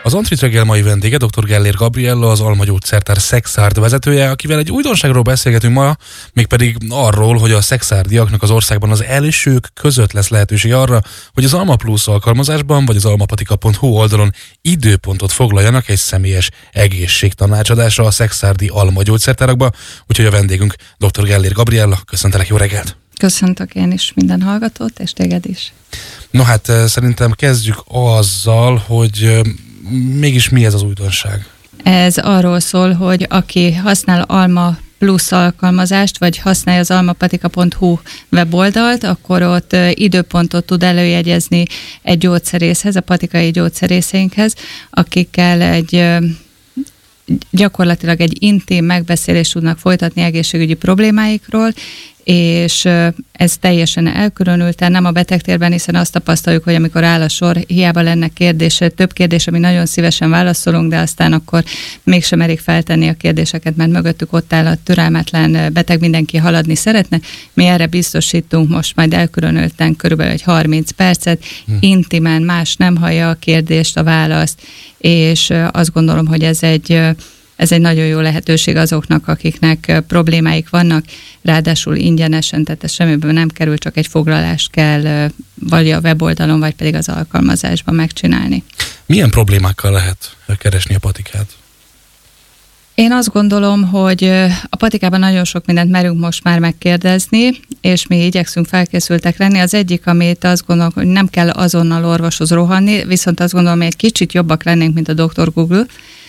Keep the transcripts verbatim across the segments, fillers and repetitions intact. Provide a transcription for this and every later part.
Az Antrit reggel mai vendége dr. Gellér Gabriella, az Alma Gyógyszertár Szexárd vezetője, akivel egy újdonságról beszélgetünk ma, mégpedig arról, hogy a szexárdiaknak az országban az elsők között lesz lehetőség arra, hogy az Alma Plus alkalmazásban vagy az almapatika pont hu oldalon időpontot foglaljanak egy személyes egészségtanácsadásra a szexárdi Alma Gyógyszertárakba, úgyhogy a vendégünk dr. Gellér Gabriella. Köszöntelek, jó reggelt! Köszöntök én is minden hallgatót, és téged is. No hát szerintem kezdjük azzal, hogy mégis mi ez az újdonság? Ez arról szól, hogy aki használ Alma Plus alkalmazást, vagy használja az almapatika pont hu weboldalt, akkor ott időpontot tud előjegyezni egy gyógyszerészhez, a patikai gyógyszerészeinkhez, akikkel egy gyakorlatilag egy intim megbeszélést tudnak folytatni egészségügyi problémáikról, és ez teljesen elkülönülten, nem a betegtérben, hiszen azt tapasztaljuk, hogy amikor áll a sor, hiába lenne kérdése, több kérdés, ami nagyon szívesen válaszolunk, de aztán akkor mégsem merik feltenni a kérdéseket, mert mögöttük ott áll a türelmetlen beteg, mindenki haladni szeretne. Mi erre biztosítunk most majd elkülönülten körülbelül egy harminc percet, hm. intimen, más nem hallja a kérdést, a választ, és azt gondolom, hogy ez egy Ez egy nagyon jó lehetőség azoknak, akiknek problémáik vannak, ráadásul ingyenesen, tehát ez semmiből nem kerül, csak egy foglalást kell vagy a weboldalon, vagy pedig az alkalmazásban megcsinálni. Milyen problémákkal lehet keresni a patikát? Én azt gondolom, hogy a patikában nagyon sok mindent merünk most már megkérdezni, és mi igyekszünk felkészültek lenni. Az egyik, amit azt gondolom, hogy nem kell azonnal orvoshoz rohanni, viszont azt gondolom, hogy egy kicsit jobbak lennénk, mint a doktor Google.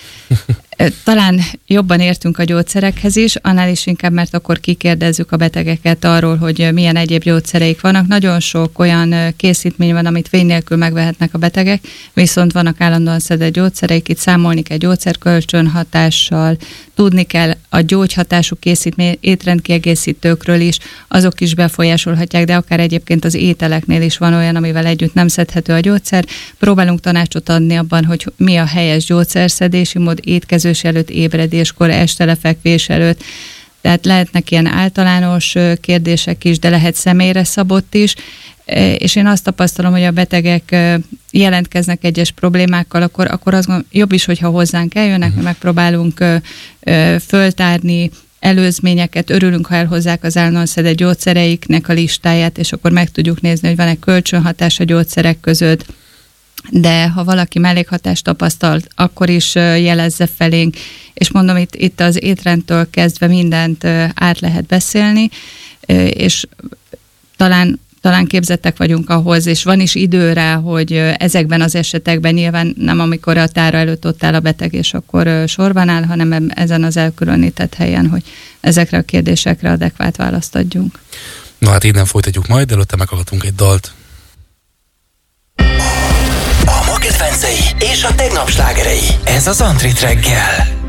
Talán jobban értünk a gyógyszerekhez is, annál is inkább, mert akkor kikérdezzük a betegeket arról, hogy milyen egyéb gyógyszereik vannak. Nagyon sok olyan készítmény van, amit vény nélkül megvehetnek a betegek, viszont vannak állandóan szedett gyógyszereik, itt számolni kell gyógyszerkölcsönhatással, tudni kell a gyógyhatású készítmény étrendkiegészítőkről is, azok is befolyásolhatják, de akár egyébként az ételeknél is van olyan, amivel együtt nem szedhető a gyógyszer. Próbálunk tanácsot adni abban, hogy mi a helyes gyógyszerszedési mód étkezés előtt, ébredéskor, este lefekvés előtt. Tehát lehetnek ilyen általános kérdések is, de lehet személyre szabott is, és én azt tapasztalom, hogy a betegek jelentkeznek egyes problémákkal, akkor, akkor az jobb is, hogyha hozzánk eljönnek, mi megpróbálunk föltárni előzményeket, örülünk, ha elhozzák az állandóan szedett gyógyszereiknek a listáját, és akkor meg tudjuk nézni, hogy van-e kölcsönhatás a gyógyszerek között, de ha valaki mellékhatást tapasztalt, akkor is jelezze felénk, és mondom, itt, itt az étrendtől kezdve mindent át lehet beszélni, és talán, talán képzettek vagyunk ahhoz, és van is idő rá, hogy ezekben az esetekben nyilván nem amikor a tára előtt ott áll a beteg, és akkor sorban áll, hanem ezen az elkülönített helyen, hogy ezekre a kérdésekre adekvát választ adjunk. Na hát innen folytatjuk majd, előtte meghallgatunk egy dalt. A ma kedvencei és a tegnap slágerei. Ez az Antrit reggel.